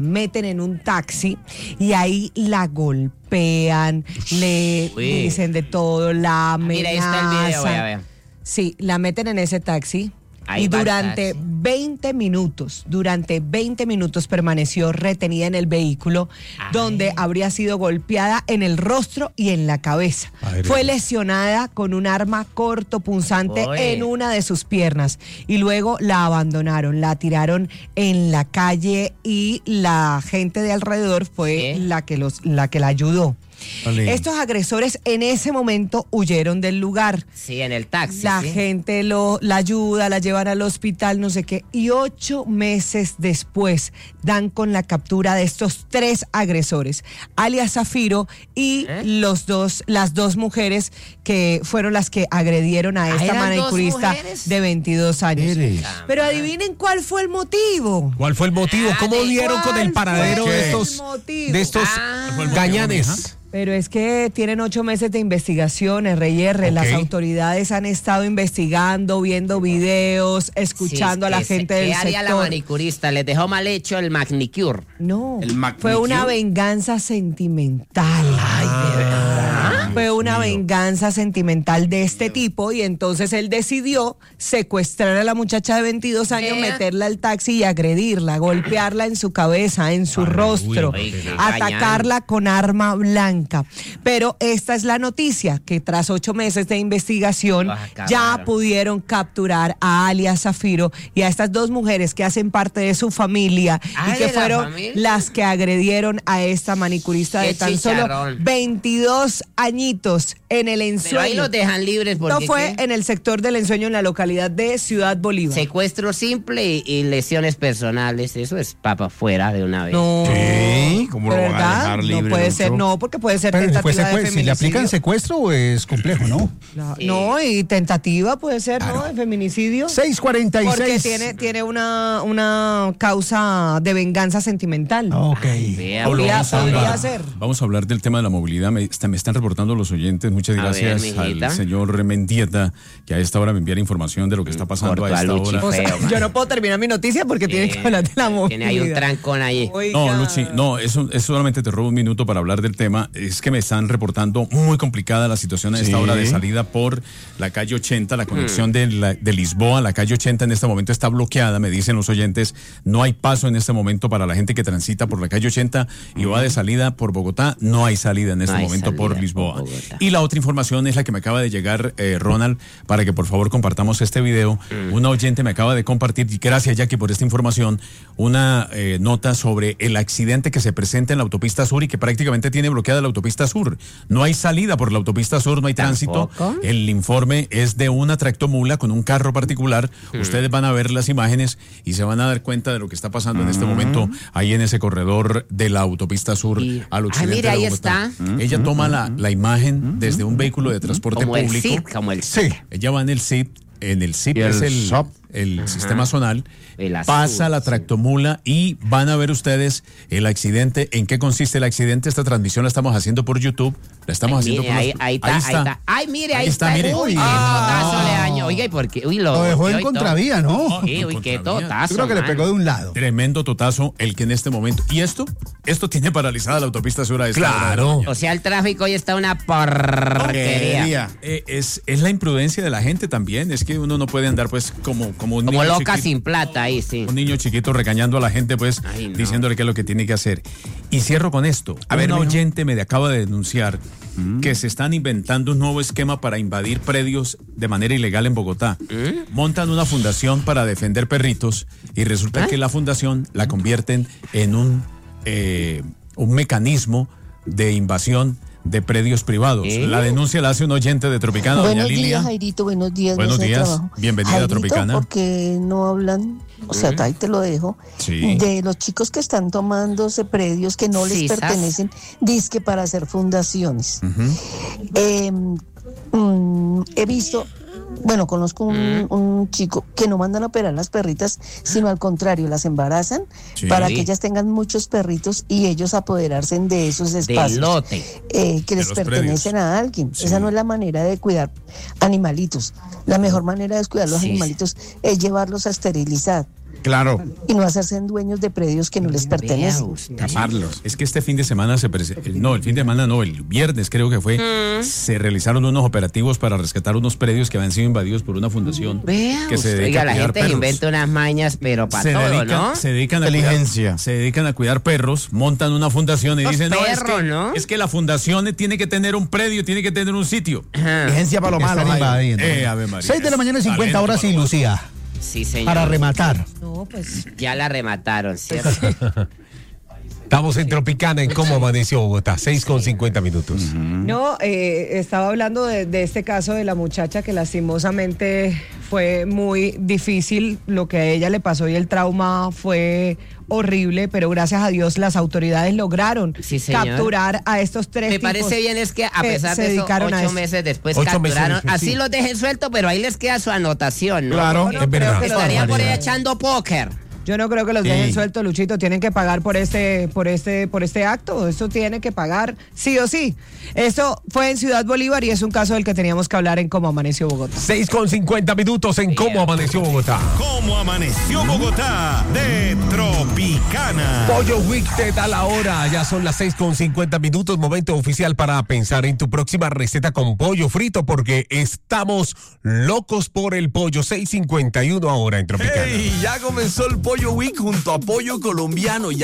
meten en un taxi y ahí la golpean, le dicen de todo, la amenazan. Mira, ahí está el video, voy a ver. Sí, la meten en ese taxi. Ahí y va el durante taxi. 20 minutos permaneció retenida en el vehículo, donde habría sido golpeada en el rostro y en la cabeza. Fue lesionada con un arma cortopunzante en una de sus piernas y luego la abandonaron, la tiraron en la calle y la gente de alrededor fue la que la ayudó. Vale. Estos agresores en ese momento huyeron del lugar. Sí, en el taxi. La gente la ayuda, la llevan al hospital, no sé qué. Y 8 meses después dan con la captura de estos 3 agresores, alias Zafiro y las dos mujeres que fueron las que agredieron a esta manicurista de 22 años. Pero adivinen cuál fue el motivo. ¿Cuál fue el motivo? ¿Cómo dieron con el paradero de estos gañanes? Pero es que tienen 8 meses de investigación, R&R. Las autoridades han estado investigando, viendo videos, escuchando a la gente del sector. ¿Qué haría la manicurista? ¿Les dejó mal hecho el manicure? No, fue una venganza sentimental. Ay, de verdad. Fue una venganza sentimental de este tipo y entonces él decidió secuestrar a la muchacha de 22 años, meterla al taxi y agredirla, golpearla en su cabeza, en su rostro, atacarla con arma blanca. Pero esta es la noticia, que tras 8 meses de investigación ya pudieron capturar a alias Zafiro y a estas 2 mujeres que hacen parte de su familia y que fueron las que agredieron a esta manicurista de tan solo 22 añitos en el Ensueño. Pero ahí los dejan libres porque... Esto fue en el sector del Ensueño, en la localidad de Ciudad Bolívar. Secuestro simple y lesiones personales, eso es papa fuera de una vez. No. ¿Qué? ¿Cómo lo van a dejar libre? No puede ser, no, porque puede ser tentativa de feminicidio. Si le aplican secuestro es complejo, ¿no? No, y tentativa puede ser, ¿no? De feminicidio. 6:46. Porque tiene una causa de venganza sentimental. Ok. Podría ser. Vamos a hablar del tema de la movilidad. Me están reportando los oyentes. Muchas gracias al señor Mendieta, que a esta hora me envía la información de lo que está pasando a esta hora. O sea, yo no puedo terminar mi noticia porque tiene que hablar de la movilidad. Tiene ahí un trancón ahí. No, Luchi, no, eso solamente te robo un minuto para hablar del tema. Es que me están reportando muy complicada la situación a esta hora de salida por la calle 80, la conexión de Lisboa. La calle 80 en este momento está bloqueada, me dicen los oyentes. No hay paso en este momento para la gente que transita por la calle 80 y va de salida por Bogotá. No hay salida en este momento por Lisboa. Y la otra información es la que me acaba de llegar, Ronald, para que por favor compartamos este video. Una oyente me acaba de compartir, y gracias Jackie por esta información, una nota sobre el accidente que se presenta en la autopista sur y que prácticamente tiene bloqueada la autopista sur. No hay salida por la autopista sur, no hay tránsito. El informe es de una tractomula con un carro particular. Ustedes van a ver las imágenes y se van a dar cuenta de lo que está pasando en este momento ahí en ese corredor de la autopista sur al occidente mira, de ahí Bogotá. está. Ella toma la imagen desde un vehículo de transporte como público. Como el CID. Ella va en el CID. En el CIP es el sistema zonal, pasa la tractomula y van a ver ustedes el accidente. ¿En qué consiste el accidente? Esta transmisión la estamos haciendo por YouTube. La estamos haciendo por ahí está. Ay, mire, ahí está. Mire. Uy, qué totazo le daño. Oiga, ¿y por qué? Uy, lo dejó en contravía, ¿no? Sí, uy, qué totazo. Yo creo que le pegó de un lado. Tremendo totazo el que en este momento. ¿Y esto? Esto tiene paralizada la autopista sur a esta hora. Claro. O sea, el tráfico hoy está una porquería. Es la imprudencia de la gente también. Es que uno no puede andar pues como un niño loca chiquito, sin plata ahí, sí. Un niño chiquito regañando a la gente pues diciéndole qué es lo que tiene que hacer. Y cierro con esto. Un oyente me acaba de denunciar que se están inventando un nuevo esquema para invadir predios de manera ilegal en Bogotá. Montan una fundación para defender perritos y resulta que la fundación la convierten en un mecanismo de invasión de predios privados. La denuncia la hace un oyente de Tropicana, doña Lilia. Buenos días, Jairito, buenos días. Buenos días, bienvenida Jairito, a Tropicana. Porque no hablan, o sea, ahí te lo dejo, de los chicos que están tomándose predios que no les pertenecen, dizque para hacer fundaciones. He visto... Bueno, conozco un chico que no mandan a operar las perritas, sino al contrario, las embarazan para que ellas tengan muchos perritos y ellos apoderarse de esos espacios que les pertenecen a alguien. Esa no es la manera de cuidar animalitos. La mejor manera de cuidar los animalitos es llevarlos a esterilizar. Claro. Y no hacerse dueños de predios que no les pertenecen. Taparlos. Es que este fin de semana el viernes creo que fue, se realizaron unos operativos para rescatar unos predios que habían sido invadidos por una fundación que se dedica a la cuidar gente perros. inventa unas mañas, pero para todo, ¿no? Se dedican a cuidar perros, montan una fundación y dicen, es que la fundación tiene que tener un predio, tiene que tener un sitio. Vigencia para lo malo. Ave María. 6 de la mañana y 50 horas y Lucía. Sí, señor. Para rematar. No, pues. Ya la remataron, ¿cierto? Estamos en Tropicana, en cómo amaneció Bogotá, 6:50. No, estaba hablando de este caso de la muchacha que lastimosamente fue muy difícil lo que a ella le pasó y el trauma fue horrible, pero gracias a Dios las autoridades lograron capturar a estos 3 Me tipos. parece bien es que a pesar de eso, 8 meses después capturaron, así los dejen suelto, pero ahí les queda su anotación, ¿no? Claro, es verdad. Estarían por ahí echando póker. Yo no creo que los dejen sueltos, Luchito. Tienen que pagar por este acto. Eso tiene que pagar sí o sí. Eso fue en Ciudad Bolívar y es un caso del que teníamos que hablar en Cómo Amaneció Bogotá. 6:50 en Cómo Amaneció Bogotá. Cómo Amaneció Bogotá de Tropicana. Pollo Week te da la hora. Ya son las 6:50. Momento oficial para pensar en tu próxima receta con pollo frito porque estamos locos por el pollo. 6:51 ahora en Tropicana. ¡Hey! Ya comenzó el Pollo Week junto a Pollo Colombiano.